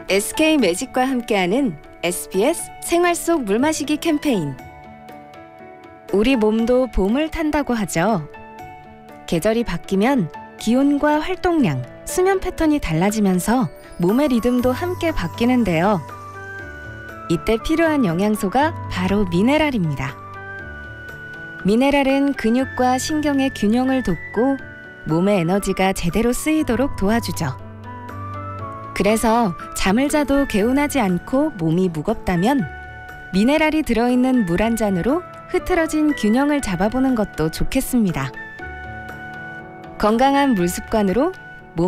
SK 매직과 함께하는 SBS 생활 속 물 마시기 캠페인. 우리 몸도 봄을 탄다고 하죠. 계절이 바뀌면 기온과 활동량, 수면 패턴이 달라지면서 몸의 리듬도 함께 바뀌는데요. 이때 필요한 영양소가 바로 미네랄입니다. 미네랄은 근육과 신경의 균형을 돕고 몸의 에너지가 제대로 쓰이도록 도와주죠. 그래서 잠을 자도 개운하지 않고 몸이 무겁다면 미네랄이 들어있는 물 한 잔으로 흐트러진 균형을 잡아보는 것도 좋겠습니다. 건강한 물 습관으로